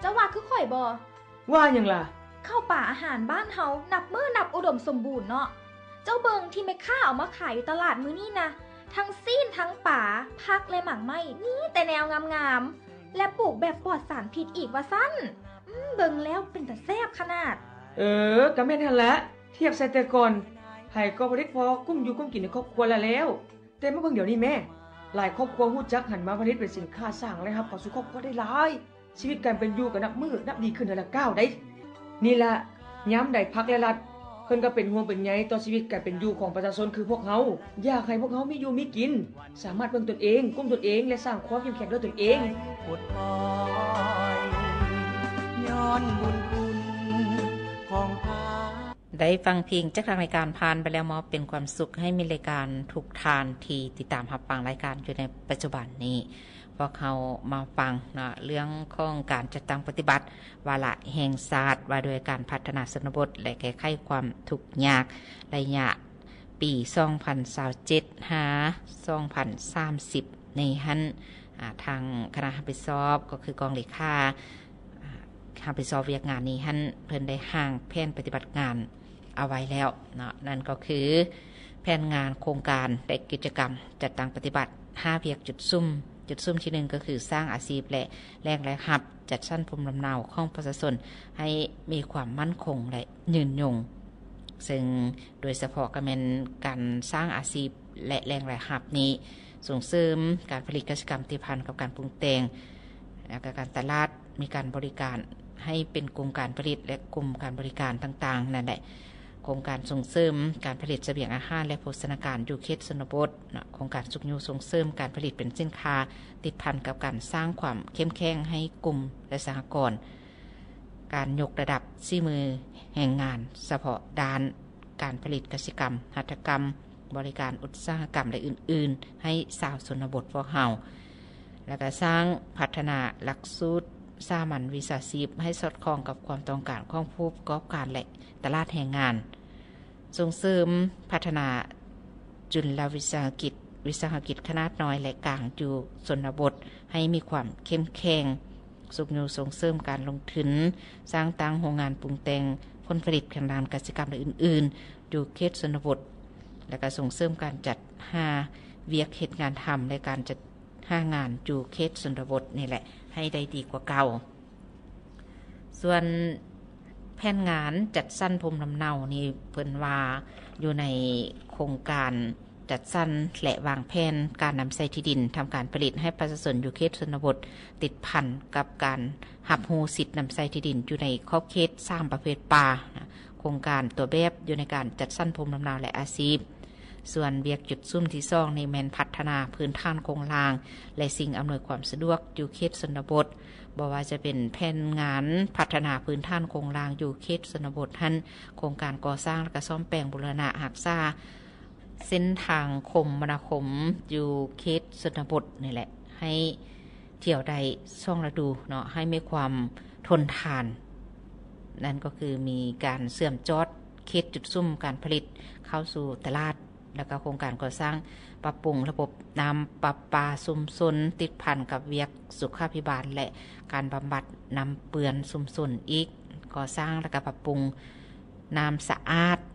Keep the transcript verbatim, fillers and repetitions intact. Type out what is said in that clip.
าว่าคือข่อยบ่ว่าหยังล่ะข้าวป่าอาหารบ้านเฮานับมื้อนับอุดมสมบูรณ์เนาะเจ้าเบิงที่แม่ค้าเอามาขายอยู่ตลาดมื้อนี้นะทั้งซีนทั้งป่าผักและหมากไม้นี่แต่แนวงามๆและปลูกแบบปลอดสารพิษอีกว่าซั่นอืมเบิงแล้วเป็นตาแซ่บขนาดเออก็แม่นหั่นละเทียบใส่แต่ก่อนไผก็บ่ได้พอกุ้มอยู่กุ้มกินในครอบครัวแล้วแล้วแต่มาเบิ่งเดี๋ยวนี้แม่หลายครอบครัวฮู้จักหันมาผลิตเป็นสินค้าสร้างรายรับเข้าสู่ครอบครัวได้หลายชีวิตการเป็นอยู่ก็นับมื้อนับดีขึ้นเดือนละก้าวได้นี่ล่ะยามใดพักและรัฐเพิ่นก็เป็นห่วงเป็นใยต่อชีวิตการเป็นอยู่ของประชาชนคือพวกเฮาอยากให้พวกเฮามีอยู่มีกินสามารถเบิ่งตนเองกุมตนเองและสร้างความเข้มแข็งด้วยตนเองอดอ้อยย้อนบุญคุณของพาได้ฟังเพลงจากทางรายการผ่านไปแล้วมอบเป็นความสุขให้มีรายการทุกทานที่ติดตามรับฟังรายการอยู่ในปัจจุบันนี้พวกเขามาฟังนะเรื่องของการจัดตั้งปฏิบัติวาระแห่งศาสตร์ว่าโดยการพัฒนาชนบทและแก้ไขความทุกข์ยากระยะปีสองพันยี่สิบเจ็ดหาสองพันสามสิบในหันทางคณะรับผิดชอบก็คือกองเลขารับผิดชอบเวียกงานนี้หันเพิ่นได้ห่างแผนปฏิบัติงานเอาไว้แล้วเนาะนั่นก็คือแผนงานโครงการและกิจกรรมจัดตั้งปฏิบัติห้าเวียกจุดซุ่มจุดซุ่มที่หนึ่งก็คือสร้างอาชีพและแรงและหับจัดสรรภูมิลำเนาของประชาชนให้มีความมั่นคงและยืนยงซึ่งโดยเฉพาะก็เป็นการสร้างอาชีพและแรงและหับนี้ส่งเสริมการผลิตกิจกรรมที่พันกับการปรุงแต่งและการตลาดมีการบริการให้เป็นกลุ่มการผลิตและกลุ่มการบริการต่างๆนั่นแหละโครงการส่งเสริมการผลิตเสบียงอาหารและโภชนาการอยู่เขตชนบทโครงการสุขยูส่งเสริมการผลิตเป็นสินค้าติดพันกับการสร้างความเข้มแข็งให้กลุ่มและสหกรณ์การยกระดับฝีมือแห่งงานเฉพาะด้านการผลิตกสิกรรมหัตถกรรมบริการอุตสาหกรรมและอื่นๆให้ชาวชนบทพวกเฮาและก็สร้างพัฒนาหลักสูตรสามัญวิชาชีพให้สอดคล้องกับความต้องการของผู้ประกอบการและตลาดแรงงานส่งเสริมพัฒนาจุลวิสาหกิจวิสาหกิจขนาดน้อยและกลางอยู่ชนบทให้มีความเข้มแข็งสุขยูส่งเสริมการลงทุนสร้างตั้งโรงงานปรุงแต่งผลผลิตทางด้านกสิกรรมและอื่นๆอยู่เขตชนบทและก็ส่งเสริมการจัดหาเวียกเหตุงานทำและการจัดหางานอยู่เขตชนบทนี่แหละให้ได้ดีกว่าเก่าส่วนแผนงานจัดสรรภูมิลำเนานี่เพิ่นว่าอยู่ในโครงการจัดสรรและวางแผนการนำใส่ที่ดินทำการผลิตให้ประชาชนอยู่เขตชนบทติดพันกับการหับหูสิทธิ์นำใส่ที่ดินอยู่ในขอบเขตสร้างประเภทป่าโครงการตัวแบบอยู่ในการจัดสรรภูมิลำเนาและอาชีพส่วนเวียกจุดซุ่มที่สองในแมนพัฒนาพื้นฐานโครงล่างและสิ่งอำนวยความสะดวกอยู่เขตชนบทบอกว่าจะเป็นแผนงานพัฒนาพื้นฐานโครงล่างอยู่เขตชนบทท่านโครงการก่อสร้างและซ่อมแปลงบูรณะหักษาเส้นทางคมนาคมอยู่เขตชนบทนี่แหละให้เที่ยวใดช่องฤดูเนาะให้มีความทนทานนั่นก็คือมีการเสื่อมจอดเขตจุดซุ่มการผลิตเข้าสู่ตลาดแล้วก็โครงการก่อสร้างปรับปรุงระบบน้ำประปาชุมชนติดพันกับเวียกสุขาภิบาลและการบำบัดน้ำเปื้อนชุมชนอีกก่อสร้างและก็ปรับปรุงน้ำสะอาด